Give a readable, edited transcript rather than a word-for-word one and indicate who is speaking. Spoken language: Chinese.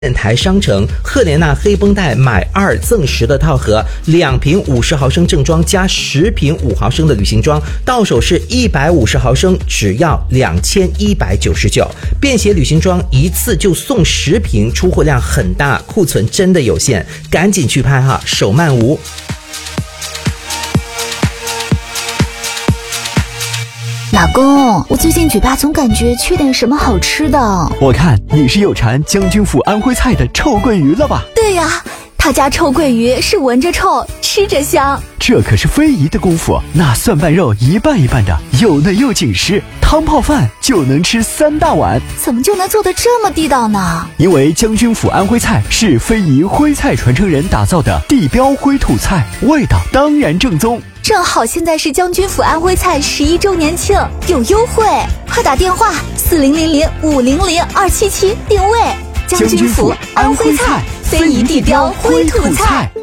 Speaker 1: 电台商城赫莲娜黑绷带买2赠10的套盒，2瓶50毫升正装加10瓶5毫升的旅行装，到手是150毫升，只要2199。便携旅行装一次就送10瓶，出货量很大，库存真的有限，赶紧去拍哈，手慢无。
Speaker 2: 老公，我最近嘴巴总感觉缺点什么好吃的。
Speaker 3: 我看你是有馋将军府安徽菜的臭鳜鱼了吧？
Speaker 2: 对呀，他家臭鳜鱼是闻着臭，吃着香。
Speaker 3: 这可是非遗的功夫，那蒜瓣肉一半一半的，又嫩又紧实，汤泡饭就能吃3大碗。
Speaker 2: 怎么就能做得这么地道呢？
Speaker 3: 因为将军府安徽菜是非遗徽菜传承人打造的地标徽土菜，味道当然正宗。
Speaker 2: 正好现在是将军府安徽菜11周年庆，有优惠，快打电话4000500277订位。
Speaker 3: 将军府安徽菜，非遗地标徽土菜。